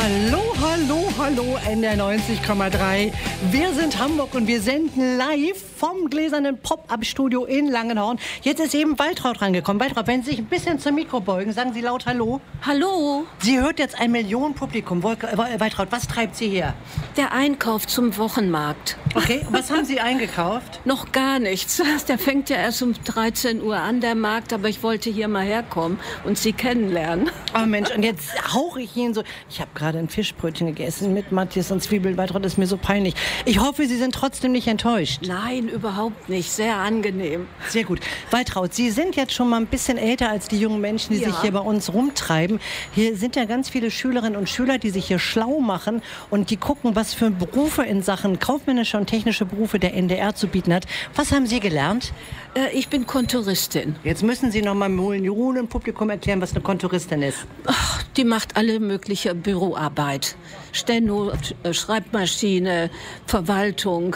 Hallo, hallo, hallo, NDR 90,3. Wir sind Hamburg und wir senden live vom gläsernen Pop-Up-Studio in Langenhorn. Jetzt ist eben Waltraud rangekommen. Waltraud, wenn Sie sich ein bisschen zum Mikro beugen, sagen Sie laut Hallo. Hallo. Sie hört jetzt ein Millionenpublikum. Waltraud, was treibt Sie hier? Der Einkauf zum Wochenmarkt. Okay, was haben Sie eingekauft? Noch gar nichts. Der fängt ja erst um 13 Uhr an, der Markt. Aber ich wollte hier mal herkommen und Sie kennenlernen. Oh Mensch, und jetzt hauche ich Ihnen so... Ich habe gerade ein Fischbrötchen gegessen mit Matthias und Zwiebeln. Waltraud, ist mir so peinlich. Ich hoffe, Sie sind trotzdem nicht enttäuscht. Nein, überhaupt nicht. Sehr angenehm. Sehr gut. Waltraud, Sie sind jetzt schon mal ein bisschen älter als die jungen Menschen, die sich hier bei uns rumtreiben. Hier sind ja ganz viele Schülerinnen und Schüler, die sich hier schlau machen und die gucken, was für Berufe in Sachen kaufmännische und technische Berufe der NDR zu bieten hat. Was haben Sie gelernt? Ich bin Kontoristin. Jetzt müssen Sie noch mal Millionenpublikum erklären, was eine Kontoristin ist. Ach, die macht alle mögliche Büroarbeit. Steno, Schreibmaschine, Verwaltung,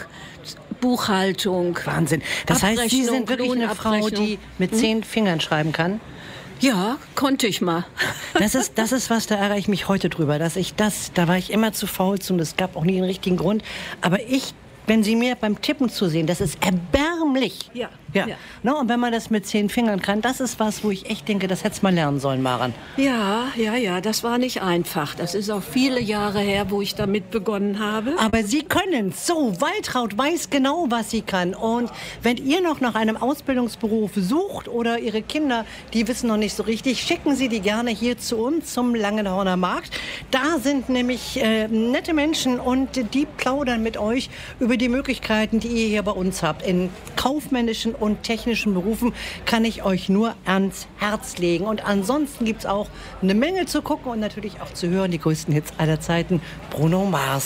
Buchhaltung. Wahnsinn. Das heißt, Sie sind wirklich eine Frau, die mit 10 Fingern schreiben kann? Ja, konnte ich mal. Das ist was, da ärgere ich mich heute drüber, da war ich immer zu faul zu und es gab auch nie einen richtigen Grund. Aber wenn Sie mir beim Tippen zusehen, das ist erbärmlich. Ja. No, und wenn man das mit 10 Fingern kann, das ist was, wo ich echt denke, das hätte man lernen sollen, Maren. Ja, das war nicht einfach. Das ist auch viele Jahre her, wo ich damit begonnen habe. Aber Sie können so. Waltraud weiß genau, was sie kann. Und wenn ihr noch nach einem Ausbildungsberuf sucht oder Ihre Kinder, die wissen noch nicht so richtig, schicken Sie die gerne hier zu uns zum Langenhorner Markt. Da sind nämlich nette Menschen und die plaudern mit euch über die Möglichkeiten, die ihr hier bei uns habt. In kaufmännischen und technischen Berufen kann ich euch nur ans Herz legen. Und ansonsten gibt es auch eine Menge zu gucken und natürlich auch zu hören. Die größten Hits aller Zeiten. Bruno Mars.